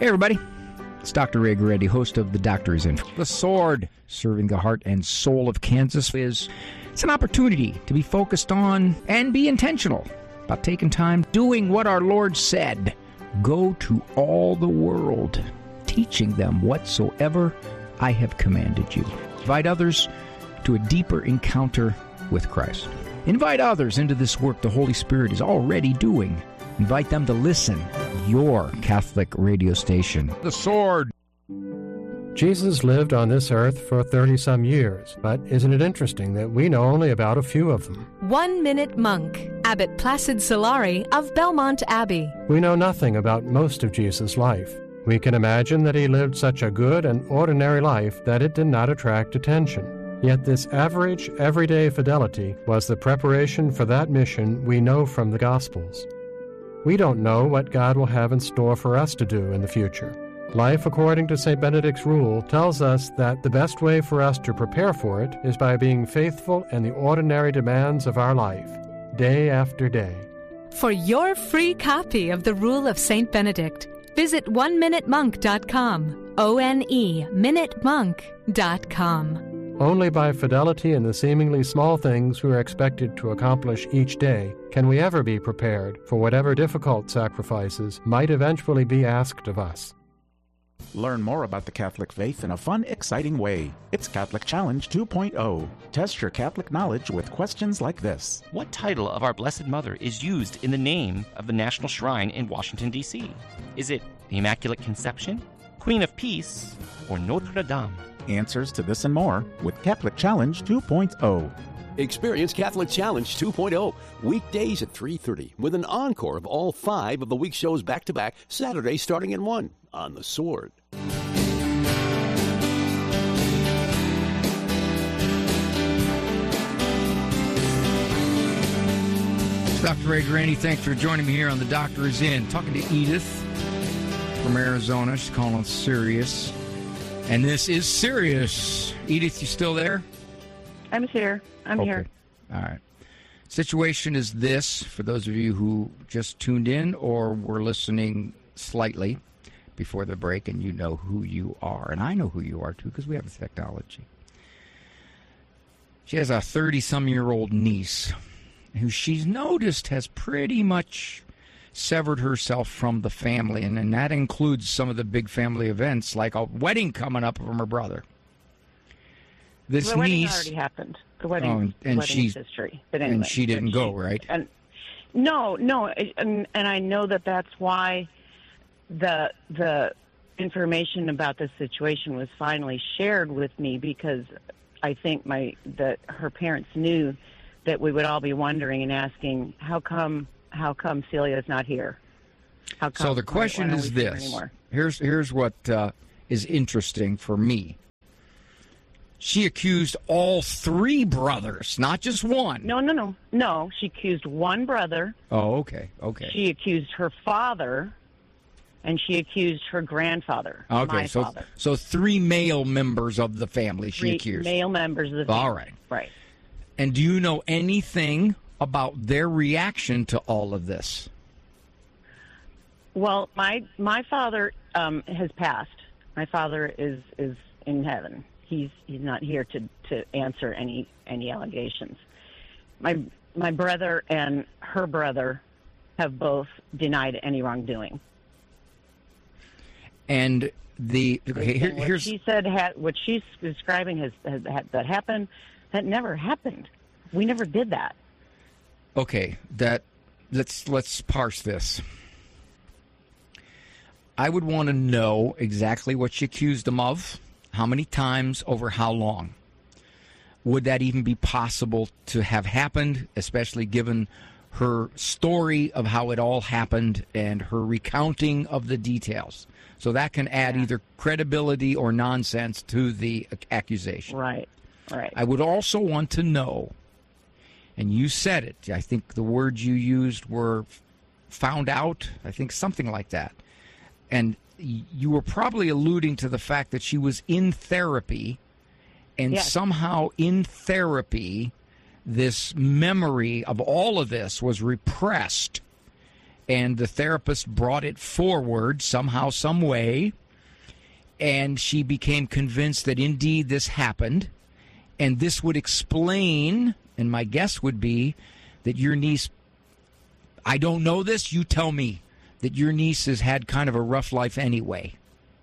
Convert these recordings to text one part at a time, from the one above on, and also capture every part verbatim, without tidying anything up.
Hey, everybody. It's Doctor Ray Guarendi, host of The Doctor Is In. The Sword, serving the heart and soul of Kansas, is it's an opportunity to be focused on and be intentional about taking time doing what our Lord said. Go to all the world, teaching them whatsoever I have commanded you. Invite others to a deeper encounter with Christ. Invite others into this work the Holy Spirit is already doing. Invite them to listen. Your Catholic radio station. The Sword. Jesus lived on this earth for thirty-some years, but isn't it interesting that we know only about a few of them? One-Minute Monk, Abbot Placid Solari of Belmont Abbey. We know nothing about most of Jesus' life. We can imagine that he lived such a good and ordinary life that it did not attract attention. Yet this average, everyday fidelity was the preparation for that mission we know from the Gospels. We don't know what God will have in store for us to do in the future. Life, according to Saint Benedict's rule, tells us that the best way for us to prepare for it is by being faithful in the ordinary demands of our life, day after day. For your free copy of the Rule of Saint Benedict, visit one minute monk dot com, O N E, minute monk dot com. Only by fidelity in the seemingly small things we are expected to accomplish each day can we ever be prepared for whatever difficult sacrifices might eventually be asked of us. Learn more about the Catholic faith in a fun, exciting way. It's Catholic Challenge two point oh. Test your Catholic knowledge with questions like this. What title of our Blessed Mother is used in the name of the National Shrine in Washington, D C? Is it the Immaculate Conception, Queen of Peace, or Notre Dame? Answers to this and more with Catholic Challenge two point oh. Experience Catholic Challenge two point oh, weekdays at three thirty, with an encore of all five of the week shows back-to-back, Saturday starting at one, on The Sword. Doctor Ray Guarendi, thanks for joining me here on The Doctor Is In. Talking to Edith from Arizona. She's calling serious. And this is serious. Edith, you still there? I'm here. I'm okay. here. All right. Situation is this, for those of you who just tuned in or were listening slightly before the break, and you know who you are. And I know who you are, too, because we have the technology. She has a thirty-some-year-old niece who she's noticed has pretty much severed herself from the family, and, and that includes some of the big family events, like a wedding coming up from her brother. This the wedding niece already happened. The wedding, oh, and wedding she's history, but anyway, and she didn't she, go, right? And no, no, and, and I know that that's why the the information about this situation was finally shared with me, because I think my that her parents knew that we would all be wondering and asking, how come how come Celia's not here? How come, so the question why, why is this. Anymore? Here's here's what uh, is interesting for me. She accused all three brothers, not just one. No, no, no. No, she accused one brother. Oh, okay, okay. She accused her father, and she accused her grandfather, okay, my so, father. So three male members of the family she three accused. male members of the family. All right. Right. And do you know anything about their reaction to all of this? Well, my my father um, has passed. My father is, is in heaven. He's he's not here to, to answer any any allegations. My my brother and her brother have both denied any wrongdoing. And the okay, here, what here's she said ha, what she's describing has, has that happened. That never happened. We never did that. Okay, that let's let's parse this. I would want to know exactly what she accused them of. How many times, over how long? Would that even be possible to have happened, especially given her story of how it all happened and her recounting of the details? So that can add yeah. either credibility or nonsense to the accusation. Right, right. I would also want to know, and you said it, I think the words you used were found out, I think something like that. And you were probably alluding to the fact that she was in therapy, and yes. somehow in therapy, this memory of all of this was repressed, and the therapist brought it forward somehow, some way, and she became convinced that indeed this happened, and this would explain, and my guess would be that your niece, I don't know this, you tell me, that your niece has had kind of a rough life anyway.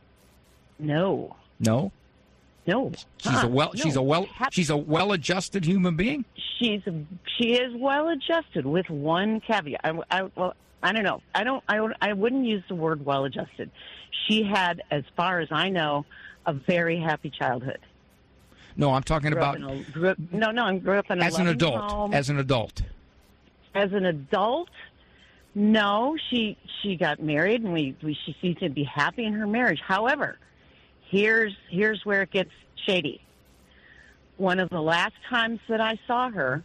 No. No? No. She's uh-uh. a well no. she's a well she's a well-adjusted human being? She's a, she is well-adjusted with one caveat. I, I well I don't know. I don't I I wouldn't use the word well-adjusted. She had, as far as I know, a very happy childhood. No, I'm talking grew about a, grew, no, no, I grew up in a as an adult. Home. As an adult. As an adult, no, she she got married, and we, we she seemed to be happy in her marriage. However, here's here's where it gets shady. One of the last times that I saw her,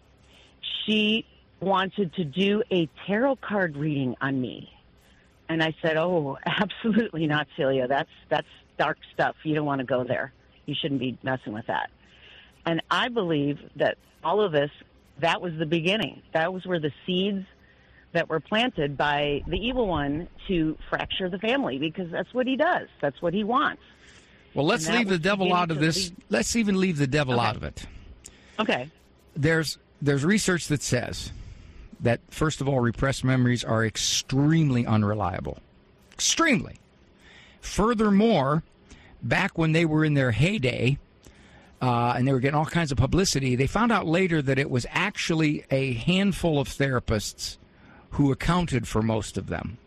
she wanted to do a tarot card reading on me, and I said, "Oh, absolutely not, Celia. That's that's dark stuff. You don't want to go there. You shouldn't be messing with that." And I believe that all of this, that was the beginning. That was where the seeds that were planted by the evil one to fracture the family, because that's what he does. That's what he wants. Well, let's leave the devil out of this. Lead... Let's even leave the devil okay. out of it. Okay. There's there's research that says that, first of all, repressed memories are extremely unreliable. Extremely. Furthermore, back when they were in their heyday, uh, and they were getting all kinds of publicity, they found out later that it was actually a handful of therapists who accounted for most of them.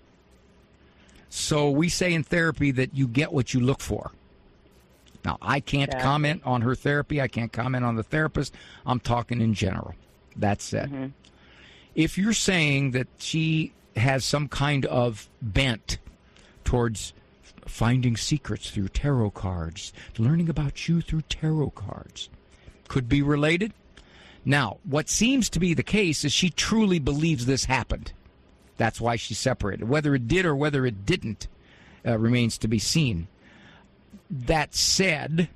So we say in therapy that you get what you look for. Now, I can't exactly. comment on her therapy. I can't comment on the therapist. I'm talking in general. That said, mm-hmm. if you're saying that she has some kind of bent towards finding secrets through tarot cards, learning about you through tarot cards, could be related. Now, what seems to be the case is she truly believes this happened. That's why she separated. Whether it did or whether it didn't uh, remains to be seen. That said,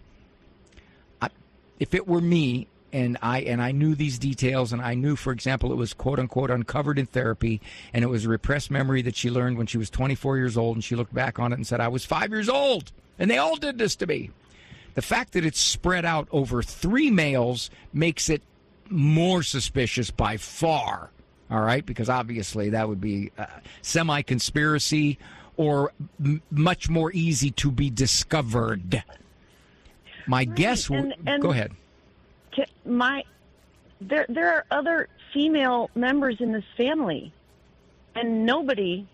I, if it were me and I and I knew these details, and I knew, for example, it was quote-unquote uncovered in therapy, and it was a repressed memory that she learned when she was twenty-four years old, and she looked back on it and said, I was five years old, and they all did this to me. The fact that it's spread out over three males makes it more suspicious by far, all right? Because obviously that would be uh, semi-conspiracy or m- much more easy to be discovered. My right. guess would... And, and go ahead. My, there, there are other female members in this family, and nobody,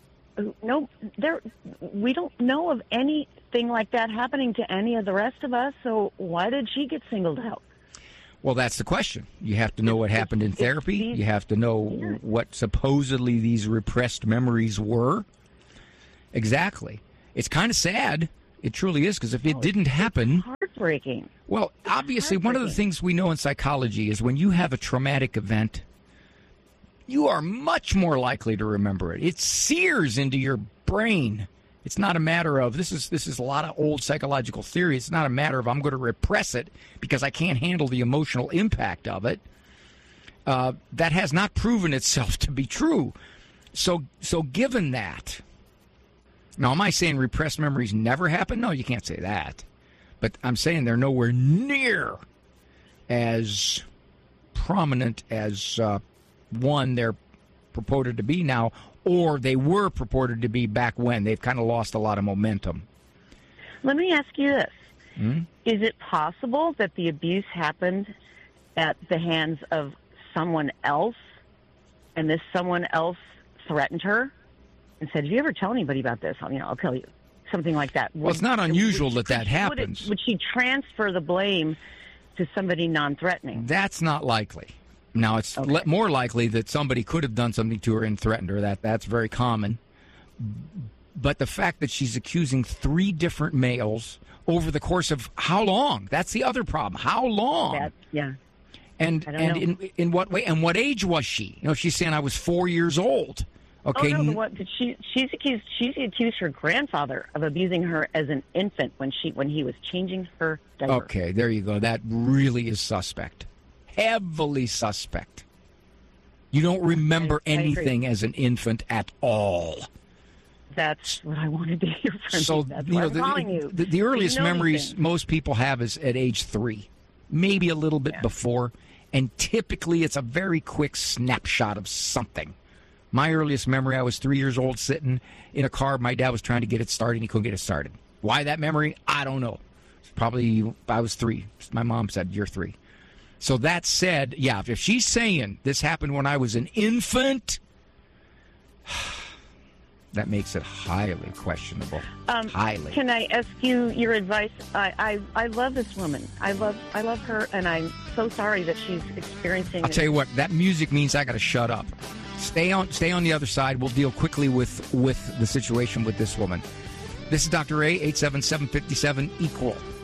no, there, we don't know of anything like that happening to any of the rest of us, so why did she get singled out? Well, that's the question. You have to know what happened in therapy. You have to know what supposedly these repressed memories were. Exactly. It's kind of sad. It truly is, because if it didn't happen... Heartbreaking. Well, obviously, one of the things we know in psychology is when you have a traumatic event, you are much more likely to remember it. It sears into your brain. It's not a matter of, this is this is a lot of old psychological theory. It's not a matter of I'm going to repress it because I can't handle the emotional impact of it. Uh, that has not proven itself to be true. So, so given that, now am I saying repressed memories never happen? No, you can't say that. But I'm saying they're nowhere near as prominent as uh, one they're purported to be now, or they were purported to be back when. They've kind of lost a lot of momentum. Let me ask you this. Hmm? Is it possible that the abuse happened at the hands of someone else, and this someone else threatened her and said, if you ever tell anybody about this, I'll, you know, I'll kill you? Something like that. Well, it's not unusual that that happens. Would, it, would she transfer the blame to somebody non-threatening? That's not likely. Now, it's okay. le- more likely that somebody could have done something to her and threatened her. That That's very common. But the fact that she's accusing three different males over the course of how long? That's the other problem. How long? That, yeah. And and in in what way? And what age was she? You know, she's saying I was four years old. Okay. Oh, no, the one, she, she's accused. She's accused her grandfather of abusing her as an infant when she when he was changing her diaper. Okay, there you go. That really is suspect. Heavily suspect. You don't remember I- I agree. anything as an infant at all. That's what I wanted to hear from So, you. That's you why know, I'm the, calling you. the, the earliest You know memories anything. most people have is at age three, maybe a little bit Yeah. before, and typically it's a very quick snapshot of something. My earliest memory, I was three years old sitting in a car. My dad was trying to get it started, and he couldn't get it started. Why that memory? I don't know. It's probably, I was three. My mom said, you're three. So that said, yeah, if she's saying this happened when I was an infant, that makes it highly questionable. Um, highly. Can I ask you your advice? I, I, I love this woman. I love I love her, and I'm so sorry that she's experiencing. I'll tell you what, that music means I got to shut up. Stay on, stay on the other side. We'll deal quickly with with the situation with this woman. This is Doctor A, eight seven seven, five seven, equal.